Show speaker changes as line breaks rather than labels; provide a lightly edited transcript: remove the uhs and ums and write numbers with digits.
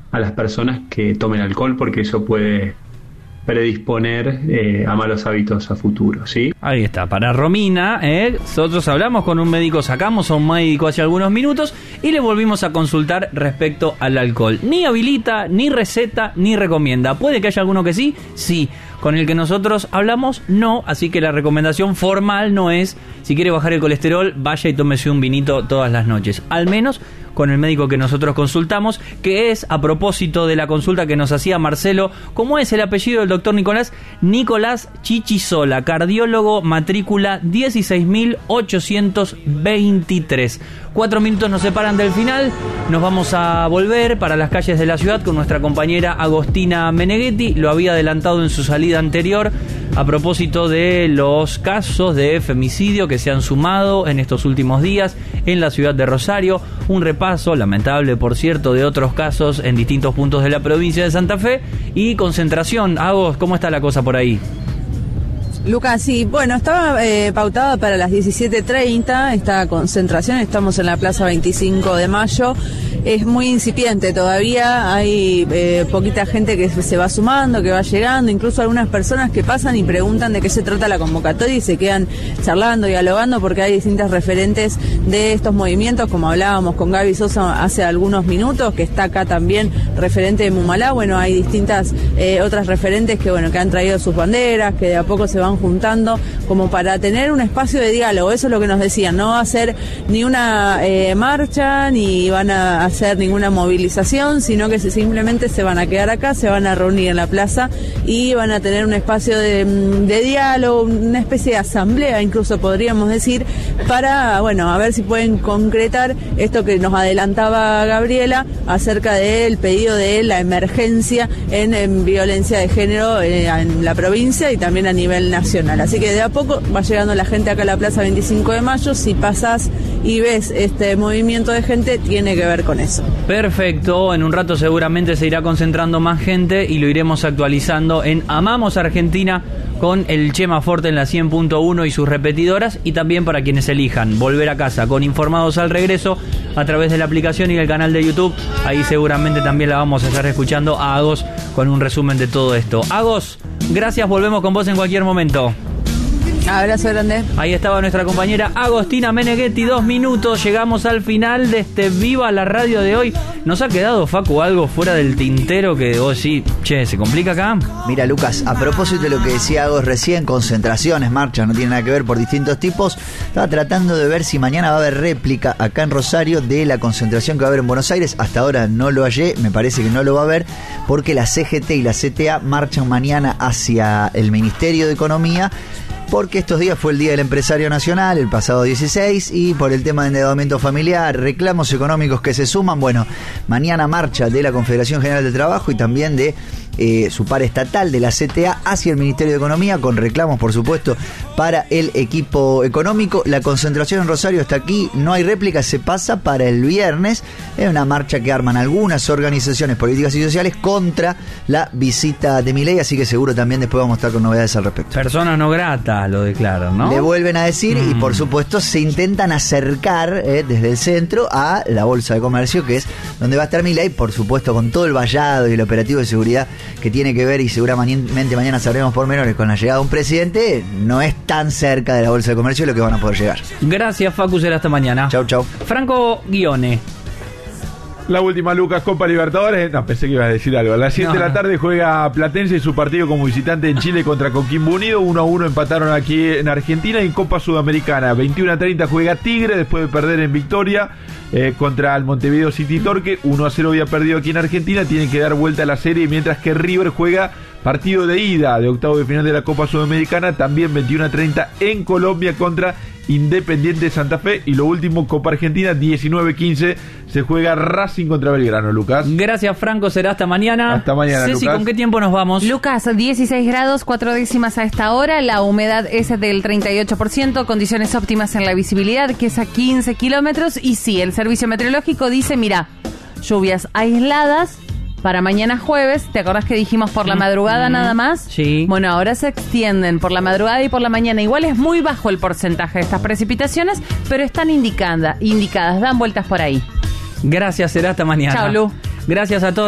a las personas que tomen alcohol, porque eso puede predisponer a malos hábitos a futuro, ¿sí?
Ahí está, para Romina, nosotros hablamos con un médico, sacamos a un médico hace algunos minutos y le volvimos a consultar respecto al alcohol. Ni habilita, ni receta, ni recomienda. ¿Puede que haya alguno que sí? Sí. Con el que nosotros hablamos, no. Así que la recomendación formal no es, si quiere bajar el colesterol, vaya y tómese un vinito todas las noches. Al menos con el médico que nosotros consultamos, que es a propósito de la consulta que nos hacía Marcelo. ¿Cómo es el apellido del doctor Nicolás? Nicolás Chichisola, cardiólogo, matrícula 16.823. 4 minutos nos separan del final. Nos vamos a volver para las calles de la ciudad con nuestra compañera Agostina Meneghetti. Lo había adelantado en su salida anterior a propósito de los casos de femicidio que se han sumado en estos últimos días en la ciudad de Rosario. Un repaso, lamentable por cierto, de otros casos en distintos puntos de la provincia de Santa Fe y concentración. Agos, ¿cómo está la cosa por ahí?
Lucas, sí, bueno, estaba pautada para las 17:30 esta concentración, estamos en la Plaza 25 de Mayo, es muy incipiente todavía, hay poquita gente que se va sumando, que va llegando, incluso algunas personas que pasan y preguntan de qué se trata la convocatoria y se quedan charlando, dialogando, porque hay distintas referentes de estos movimientos, como hablábamos con Gaby Sosa hace algunos minutos, que está acá también referente de Mumalá. Bueno, hay distintas otras referentes que han traído sus banderas, que de a poco se van juntando como para tener un espacio de diálogo. Eso es lo que nos decían, no va a ser ni una marcha ni van a hacer ninguna movilización, sino que simplemente se van a quedar acá, se van a reunir en la plaza y van a tener un espacio de diálogo, una especie de asamblea incluso podríamos decir, para a ver si pueden concretar esto que nos adelantaba Gabriela acerca del pedido de la emergencia en violencia de género en la provincia y también a nivel nacional. Así que de a poco va llegando la gente acá a la Plaza 25 de Mayo. Si pasás y ves este movimiento de gente, tiene que ver con eso.
Perfecto, en un rato seguramente se irá concentrando más gente y lo iremos actualizando en Amamos Argentina con el Chema Forte en la 100.1 y sus repetidoras, y también para quienes elijan volver a casa con Informados al Regreso a través de la aplicación y el canal de YouTube. Ahí seguramente también la vamos a estar escuchando a Agos con un resumen de todo esto. Agos, gracias, volvemos con vos en cualquier momento.
Abrazo grande.
Ahí estaba nuestra compañera Agostina Meneghetti. 2 minutos, llegamos al final de este Viva la Radio de hoy. ¿Nos ha quedado, Facu, algo fuera del tintero que vos sí, ¿se complica acá?
Mira, Lucas, a propósito de lo que decía Agos recién, concentraciones, marchas, no tiene nada que ver por distintos tipos, estaba tratando de ver si mañana va a haber réplica acá en Rosario de la concentración que va a haber en Buenos Aires. Hasta ahora no lo hallé, me parece que no lo va a haber, porque la CGT y la CTA marchan mañana hacia el Ministerio de Economía, porque estos días fue el Día del Empresario Nacional, el pasado 16, y por el tema de endeudamiento familiar, reclamos económicos que se suman. Bueno, mañana marcha de la Confederación General del Trabajo y también de su par estatal de la CTA hacia el Ministerio de Economía, con reclamos, por supuesto, para el equipo económico. La concentración en Rosario está aquí, no hay réplica, se pasa para el viernes. Es una marcha que arman algunas organizaciones políticas y sociales contra la visita de Milei, así que seguro también después vamos a estar con novedades al respecto.
Personas no gratas lo declaran, ¿no?
Le vuelven a decir y por supuesto se intentan acercar desde el centro a la Bolsa de Comercio, que es donde va a estar Milei, por supuesto con todo el vallado y el operativo de seguridad que tiene que ver, y seguramente mañana sabremos pormenores con la llegada de un presidente. No es tan cerca de la Bolsa de Comercio lo que van a poder llegar.
Gracias, Facu, será hasta mañana.
Chau, chau.
Franco Guione.
La última, Lucas, Copa Libertadores. No, pensé que ibas a decir algo. A las 7 de la tarde juega Platense su partido como visitante en Chile contra Coquimbo Unido. 1-1 empataron aquí en Argentina. Y en Copa Sudamericana, 21:30 juega Tigre después de perder en Victoria contra el Montevideo City Torque. 1-0 había perdido aquí en Argentina. Tienen que dar vuelta a la serie, mientras que River juega partido de ida de octavo de final de la Copa Sudamericana, también 21:30 en Colombia contra Independiente Santa Fe. Y lo último, Copa Argentina, 19:15 se juega Racing contra Belgrano, Lucas.
Gracias, Franco, será hasta mañana.
Hasta mañana,
Ceci,
Lucas.
¿con qué tiempo nos vamos?
Lucas, 16 grados, 4 décimas a esta hora, la humedad es del 38%, condiciones óptimas en la visibilidad, que es a 15 kilómetros, y sí, el servicio meteorológico dice, mira, lluvias aisladas para mañana jueves. ¿Te acordás que dijimos por la madrugada nada más?
Sí.
Bueno, ahora se extienden por la madrugada y por la mañana. Igual es muy bajo el porcentaje de estas precipitaciones, pero están indicadas, dan vueltas por ahí.
Gracias, será hasta mañana.
Chao, Lu.
Gracias a todos.